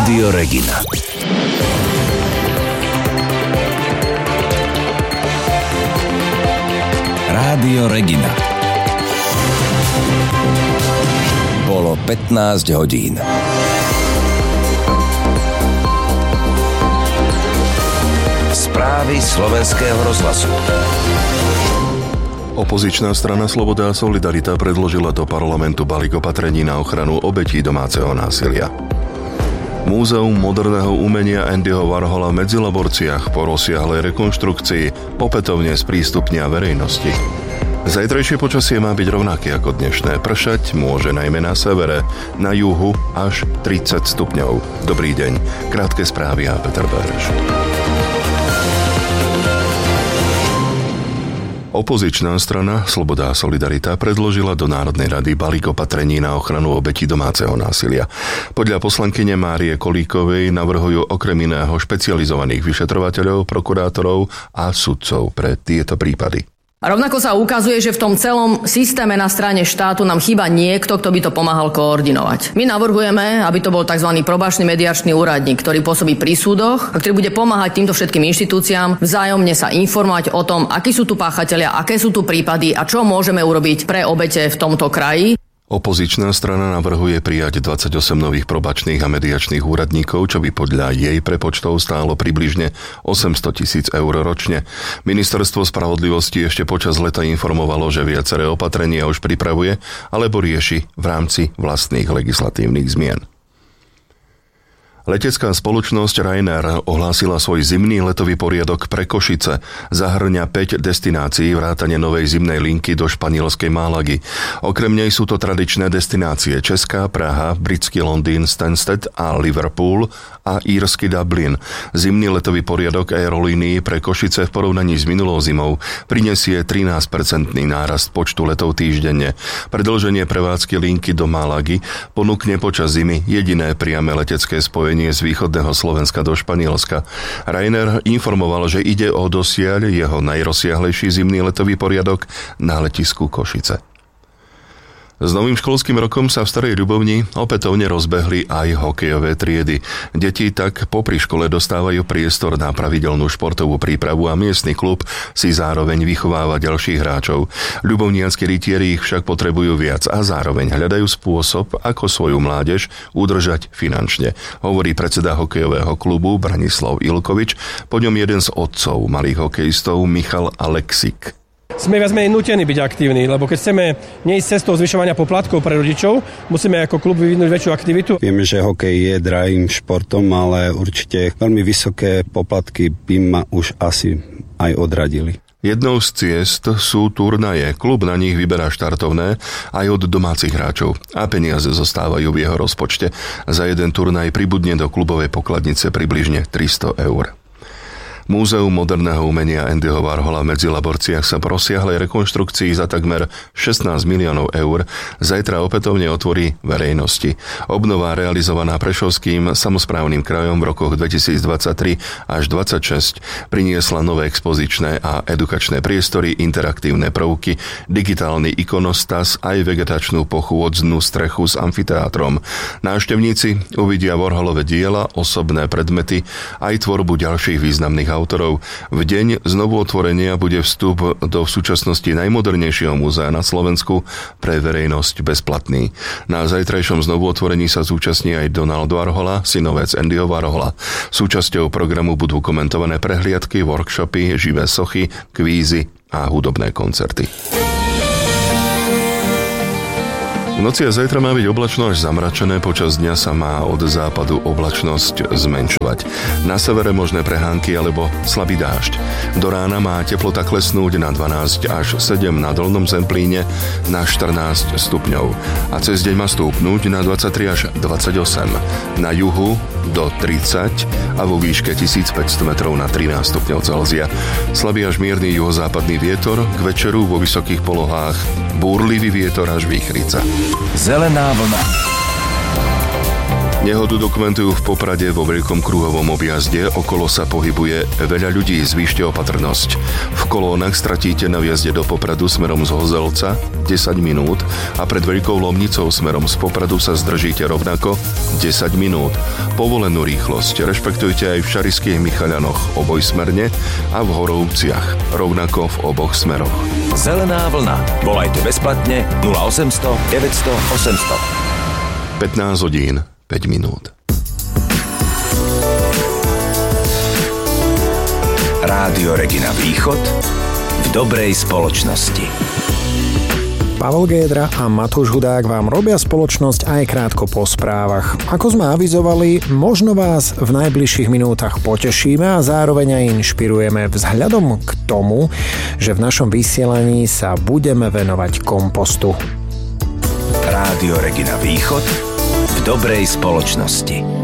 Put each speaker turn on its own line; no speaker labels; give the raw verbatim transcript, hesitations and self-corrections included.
Rádio Regina. Rádio Regina. Bolo pätnásť hodín. Správy slovenského rozhlasu.
Opozičná strana Sloboda a Solidarita predložila do parlamentu balík opatrení na ochranu obetí domáceho násilia. Múzeum moderného umenia Andyho Warhola v Medzilaborciach po rozsiahlej rekonštrukcii opätovne sprístupnia verejnosti. Zajtrajšie počasie má byť rovnaké ako dnešné. Pršať môže najmä na severe, na juhu až tridsať stupňov. Dobrý deň, krátke správy a Peter Bereš. Opozičná strana Sloboda a Solidarita predložila do Národnej rady balík opatrení na ochranu obetí domáceho násilia. Podľa poslankyne Márie Kolíkovej navrhujú okrem iného špecializovaných vyšetrovateľov, prokurátorov a sudcov pre tieto prípady.
A rovnako sa ukazuje, že v tom celom systéme na strane štátu nám chýba niekto, kto by to pomáhal koordinovať. My navrhujeme, aby to bol tzv. Probačný mediačný úradník, ktorý pôsobí pri súdoch a ktorý bude pomáhať týmto všetkým inštitúciám vzájomne sa informovať o tom, akí sú tu páchatelia, aké sú tu prípady a čo môžeme urobiť pre obete v tomto kraji.
Opozičná strana navrhuje prijať dvadsaťosem nových probačných a mediačných úradníkov, čo by podľa jej prepočtov stálo približne osemsto tisíc eur ročne. Ministerstvo spravodlivosti ešte počas leta informovalo, že viaceré opatrenia už pripravuje alebo rieši v rámci vlastných legislatívnych zmien. Letecká spoločnosť Ryanair ohlásila svoj zimný letový poriadok pre Košice. Zahŕňa päť destinácií vrátane novej zimnej linky do španielskej Málagy. Okrem nej sú to tradičné destinácie Česká, Praha, britský Londýn, Stansted a Liverpool a írsky Dublin. Zimný letový poriadok aerolínií pre Košice v porovnaní s minulou zimou prinesie trinásť percentný nárast počtu letov týždenne. Predĺženie prevádzky linky do Málagy ponúkne počas zimy jediné priame letecké spojenie z východného Slovenska do Španielska. Ryanair informoval, že ide o dosiaľ jeho najrozsiahlejší zimný letový poriadok na letisku Košice. S novým školským rokom sa v Starej Ľubovni opätovne rozbehli aj hokejové triedy. Deti tak popri škole dostávajú priestor na pravidelnú športovú prípravu a miestny klub si zároveň vychováva ďalších hráčov. Ľubovnianski rytieri ich však potrebujú viac a zároveň hľadajú spôsob, ako svoju mládež udržať finančne, hovorí predseda hokejového klubu Branislav Ilkovič, po ňom jeden z otcov malých hokejistov Michal Aleksik.
Sme viac menej nútení byť aktívni, lebo keď chceme neísť cestou zvyšovania poplatkov pre rodičov, musíme ako klub vyvinúť väčšiu aktivitu.
Vieme, že hokej je drahým športom, ale určite veľmi vysoké poplatky by ma už asi aj odradili.
Jednou z ciest sú turnaje. Klub na nich vyberá štartovné aj od domácich hráčov a peniaze zostávajú v jeho rozpočte. Za jeden turnaj pribudne do klubovej pokladnice približne tristo eur. Múzeum moderného umenia Andyho Warhola v Medzilaborciach sa po rozsiahlej rekonštrukcii za takmer šestnásť miliónov eur zajtra opätovne otvorí verejnosti. Obnova realizovaná Prešovským samosprávnym krajom v rokoch dvetisícdvadsaťtri až dvadsaťšesť priniesla nové expozičné a edukačné priestory, interaktívne prvky, digitálny ikonostas aj vegetačnú pochôdznú strechu s amfiteátrom. Návštevníci uvidia Warholove diela, osobné predmety aj tvorbu ďalších významných autorov. V deň znovu otvorenia bude vstup do v súčasnosti najmodernejšieho múzea na Slovensku pre verejnosť bezplatný. Na zajtrajšom znovu otvorení sa zúčastní aj Donald Warhola, synovec Andyho Warhola. Súčasťou programu budú komentované prehliadky, workshopy, živé sochy, kvízy a hudobné koncerty. V noci a zajtra má byť oblačno až zamračené, počas dňa sa má od západu oblačnosť zmenšovať. Na severe možné prehánky alebo slabý dážď. Do rána má teplota klesnúť na dvanásť až sedem na Dolnom Zemplíne, na štrnásť stupňov. A cez deň má stúpnúť na dvadsaťtri až dvadsaťosem. Na juhu do tridsať a vo výške tisícpäťsto metrov na trinásť stupňov Celzia. Slabý až mierny juhozápadný vietor, k večeru vo vysokých polohách búrlivý vietor až výchrica.
Zelená vlna.
Nehodu dokumentujú v Poprade vo veľkom kruhovom objazde. Okolo sa pohybuje veľa ľudí, zvýšte opatrnosť. V kolónach stratíte na vjazde do Popradu smerom z Hozelca desať minút a pred Veľkou Lomnicou smerom z Popradu sa zdržíte rovnako desať minút. Povolenú rýchlosť rešpektujte aj v Šarišských Michaľanoch obojsmerne a v Horovciach rovnako v oboch smeroch.
Zelená vlna. Volajte bezplatne nula osemsto deväťsto osemsto.
pätnásť hodín päť minút.
Rádio Regina Východ v dobrej spoločnosti.
Pavol Gédra a Matúš Hudák vám robia spoločnosť aj krátko po správach. Ako sme avizovali, možno vás v najbližších minútach potešíme a zároveň aj inšpirujeme vzhľadom k tomu, že v našom vysielaní sa budeme venovať kompostu.
Rádio Regina Východ v dobrej spoločnosti.